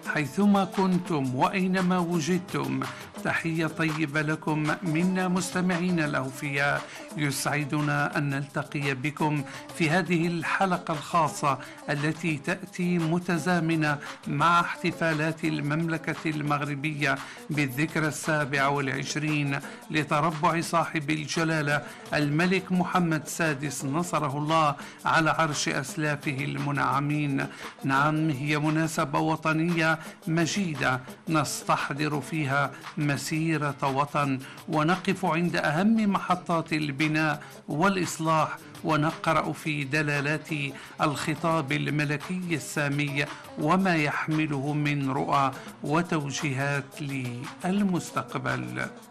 حيثما كنتم وأينما وجدتم. تحية طيبة لكم منا مستمعين الأوفياء. يسعدنا أن نلتقي بكم في هذه الحلقة الخاصة التي تأتي متزامنة مع احتفالات المملكة المغربية بالذكرى 27 لتربع صاحب الجلالة الملك محمد السادس نصره الله على عرش أسلافه المنعمين. نعم، هي مناسبة وطنية مجيدة نستحضر فيها مسيرة وطن، ونقف عند أهم محطات البناء والإصلاح، ونقرأ في دلالات الخطاب الملكي السامي وما يحمله من رؤى وتوجيهات للمستقبل.